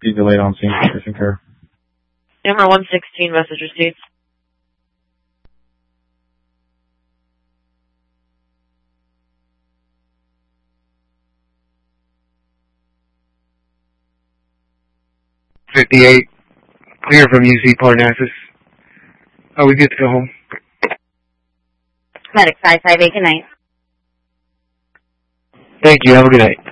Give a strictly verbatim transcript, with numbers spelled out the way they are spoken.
be delayed on scene for patient care. Number one sixteen, message received. fifty-eight, clear from U C Parnassus. Are we good to go home? Medic five five eight, good night. Thank you, have a good night.